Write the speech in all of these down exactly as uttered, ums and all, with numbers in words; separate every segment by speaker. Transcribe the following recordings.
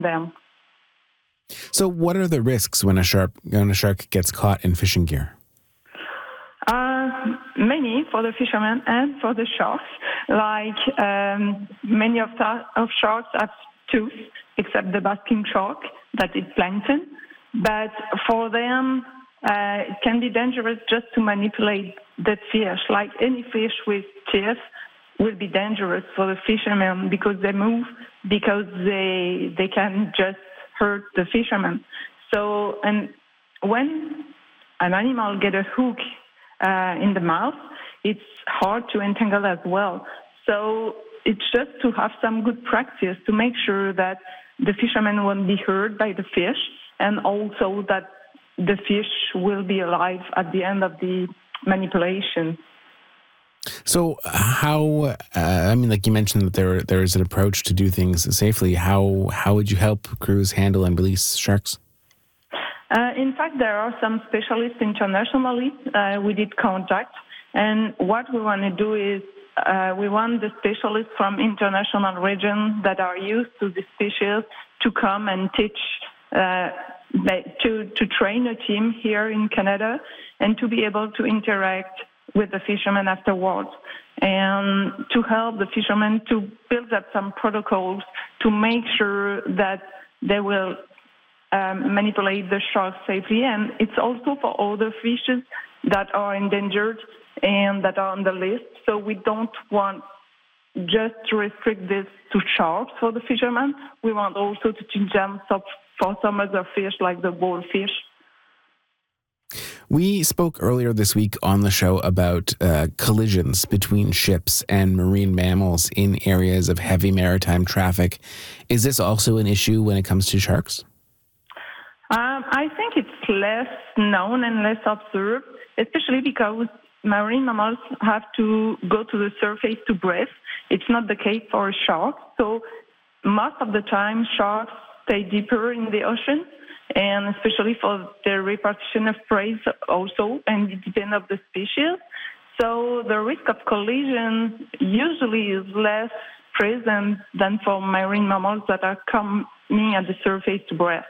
Speaker 1: them.
Speaker 2: So what are the risks when a shark, when a shark gets caught in fishing gear?
Speaker 1: Uh, many for the fishermen and for the sharks. Like um, many of, the, of sharks have tooth, except the basking shark that is plankton. But for them, uh, it can be dangerous just to manipulate the fish. Like any fish with teeth will be dangerous for the fishermen because they move, because they they can just hurt the fishermen. So, and when an animal get a hook uh, in the mouth, it's hard to entangle as well. So it's just to have some good practice to make sure that the fishermen won't be hurt by the fish, and also that the fish will be alive at the end of the manipulation.
Speaker 2: So how, uh, I mean, like you mentioned that there there is an approach to do things safely. How how would you help crews handle and release sharks?
Speaker 1: Uh, in fact, there are some specialists internationally uh, we did contact. And what we want to do is uh, we want the specialists from international regions that are used to the species to come and teach, uh, to, to train a team here in Canada and to be able to interact with the fishermen afterwards and to help the fishermen to build up some protocols to make sure that they will um, manipulate the sharks safely. And it's also for other fishes that are endangered and that are on the list. So we don't want just to restrict this to sharks for the fishermen. We want also to teach them for some other fish like the bullfish.
Speaker 2: We spoke earlier this week on the show about uh, collisions between ships and marine mammals in areas of heavy maritime traffic. Is this also an issue when it comes to sharks?
Speaker 1: Um, I think it's less known and less observed, especially because marine mammals have to go to the surface to breathe. It's not the case for a shark. So most of the time, sharks stay deeper in the ocean, and especially for the repartition of prey also, and it depends on the species. So the risk of collision usually is less present than for marine mammals that are coming at the surface to breathe.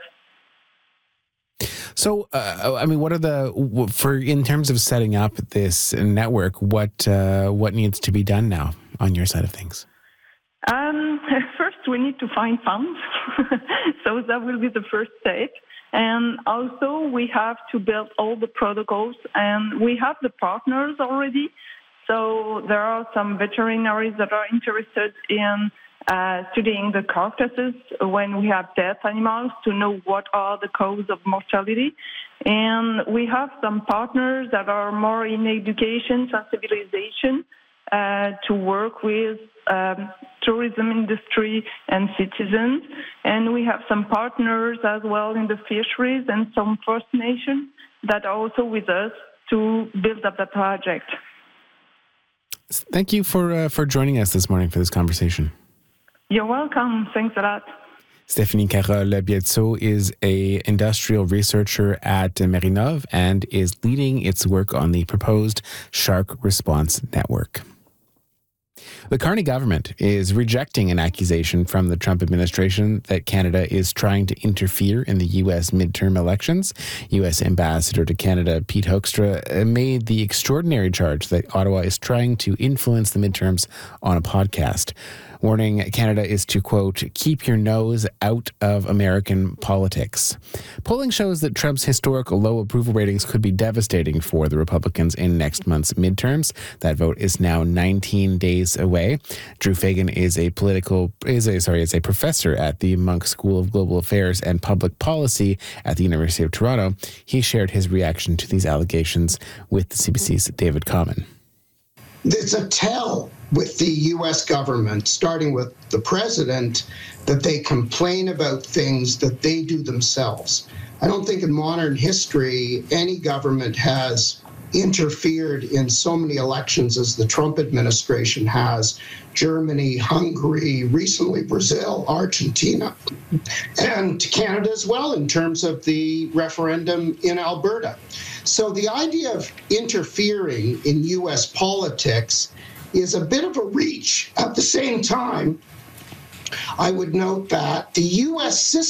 Speaker 2: So, uh, I mean, what are the, for in terms of setting up this network, what uh, what needs to be done now on your side of things?
Speaker 1: Um, first, we need to find funds. So that will be the first step. And also, we have to build all the protocols, and we have the partners already. So there are some veterinaries that are interested in uh, studying the carcasses when we have dead animals to know what are the causes of mortality. And we have some partners that are more in education, sensibilization, uh, to work with um, tourism industry and citizens. And we have some partners as well in the fisheries and some First Nations that are also with us to build up the project.
Speaker 2: Thank you for uh, for joining us this morning for this conversation.
Speaker 1: You're welcome. Thanks a lot.
Speaker 2: Stéphanie Carole-Bietzeau is a industrial researcher at Marinov and is leading its work on the proposed Shark Response Network. The Carney government is rejecting an accusation from the Trump administration that Canada is trying to interfere in the U S midterm elections. U S Ambassador to Canada Pete Hoekstra made the extraordinary charge that Ottawa is trying to influence the midterms on a podcast, warning Canada is to, quote, keep your nose out of American politics. Polling shows that Trump's historic low approval ratings could be devastating for the Republicans in next month's midterms. That vote is now nineteen days away. Drew Fagan is a political is a sorry is a professor at the Munk School of Global Affairs and Public Policy at the University of Toronto. He shared his reaction to these allegations with the C B C's David Common.
Speaker 3: It's a tell with the U S government, starting with the president, that they complain about things that they do themselves. I don't think in modern history any government has interfered in so many elections as the Trump administration has. Germany, Hungary, recently Brazil, Argentina, and Canada as well in terms of the referendum in Alberta. So the idea of interfering in U S politics is a bit of a reach. At the same time, I would note that the U S system